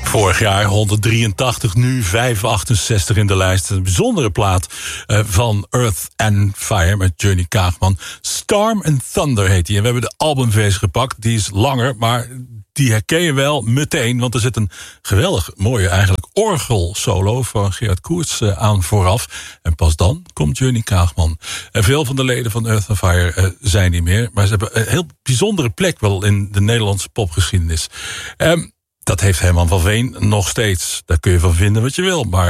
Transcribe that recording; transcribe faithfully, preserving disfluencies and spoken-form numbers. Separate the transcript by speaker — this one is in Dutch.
Speaker 1: Vorig jaar honderddrieëntachtig, nu vijfhonderdachtenzestig in de lijst. Een bijzondere plaat uh, van Earth and Fire met Johnny Kaagman. Storm and Thunder heet die. En we hebben de albumversie gepakt. Die is langer, maar die herken je wel meteen. Want er zit een geweldig mooie eigenlijk orgelsolo van Gerard Koerts uh, aan vooraf. En pas dan komt Johnny Kaagman. En veel van de leden van Earth and Fire uh, zijn niet meer. Maar ze hebben een heel bijzondere plek wel in de Nederlandse popgeschiedenis. Um, Dat heeft Herman van Veen nog steeds. Daar kun je van vinden wat je wil. Maar